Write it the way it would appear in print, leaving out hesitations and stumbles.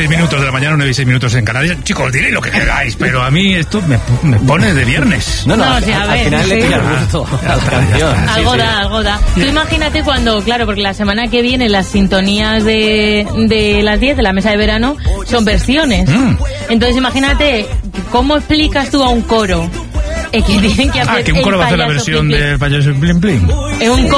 6 minutos de la mañana, 9 y 6 minutos en Canarias. Chicos, diréis lo que queráis, pero a mí esto me pone de viernes. No, al final le pilla el gusto a la canción. Algo da. Tú imagínate cuando, claro, porque la semana que viene las sintonías de las 10 de la mesa de verano son versiones. Entonces imagínate, ¿cómo explicas tú a un coro? Que tienen que hacer que un coro va a hacer la versión del payaso Bling Bling. Es un